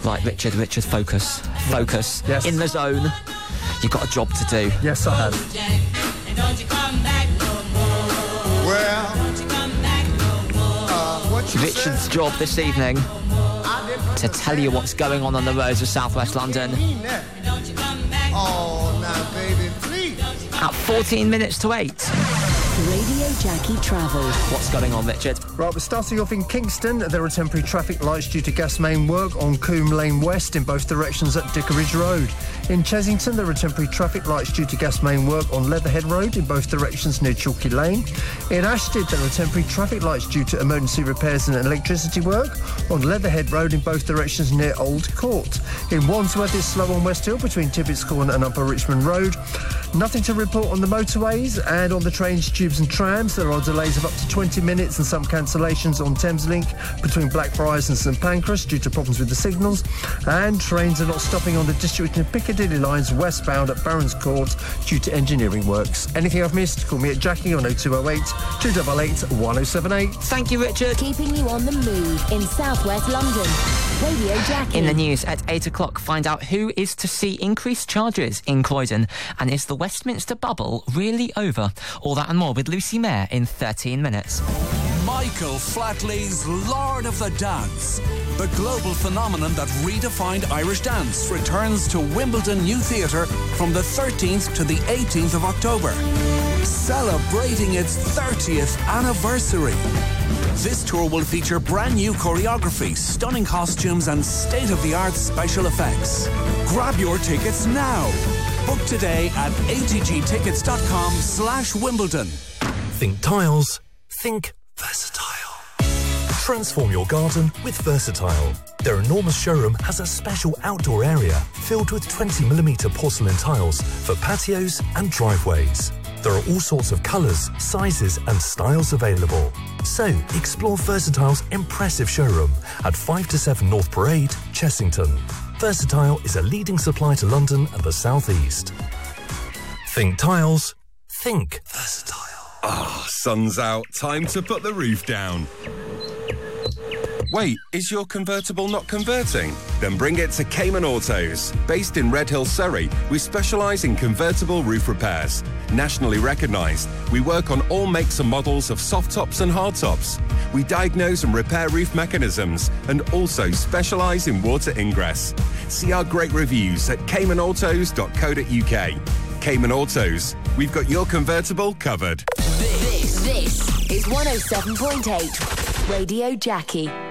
Right, Richard, focus. Focus. Yes. In the zone. You've got a job to do. Yes, I have. Richard's job this evening to tell you what's going on the roads of southwest London. Oh, now, baby, please. At 14 minutes to 8. Radio Jackie Travel. What's going on, Richard? Right, we're starting off in Kingston. There are temporary traffic lights due to gas main work on Coombe Lane West in both directions at Dickeridge Road. In Chesington, there are temporary traffic lights due to gas main work on Leatherhead Road in both directions near Chalky Lane. In Ashted, there are temporary traffic lights due to emergency repairs and electricity work on Leatherhead Road in both directions near Old Court. In Wandsworth, it's slow on West Hill between Tibbets Corner and Upper Richmond Road. Nothing to report on the motorways, and on the trains, tubes and trams, there are delays of up to 20 minutes and some cancellations on Thameslink between Blackfriars and St Pancras due to problems with the signals, and trains are not stopping on the District and Piccadilly lines westbound at Barons Court due to engineering works. Anything I've missed, call me at Jackie on 0208 288 1078. Thank you, Richard. Keeping you on the move in southwest London. Radio Jackie. In the news at 8 o'clock, find out who is to see increased charges in Croydon, and is the Westminster bubble really over? All that and more with Lucy Mayer in 13 minutes. Michael Flatley's Lord of the Dance. The global phenomenon that redefined Irish dance returns to Wimbledon New Theatre from the 13th to the 18th of October, celebrating its 30th anniversary. This tour will feature brand new choreography, stunning costumes and state-of-the-art special effects. Grab your tickets now. Book today at atgtickets.com/Wimbledon. Think tiles, think versatile. Transform your garden with Versatile. Their enormous showroom has a special outdoor area filled with 20mm porcelain tiles for patios and driveways. There are all sorts of colours, sizes and styles available. So, explore Versatile's impressive showroom at 5 to 7 North Parade, Chessington. Versatile is a leading supplier to London and the South East. Think tiles, think Versatile. Sun's out. Time to put the roof down. Wait, is your convertible not converting? Then bring it to Cayman Autos. Based in Redhill, Surrey, we specialise in convertible roof repairs. Nationally recognised, we work on all makes and models of soft tops and hard tops. We diagnose and repair roof mechanisms and also specialise in water ingress. See our great reviews at caymanautos.co.uk. Cayman Autos, we've got your convertible covered. This is 107.8 Radio Jackie.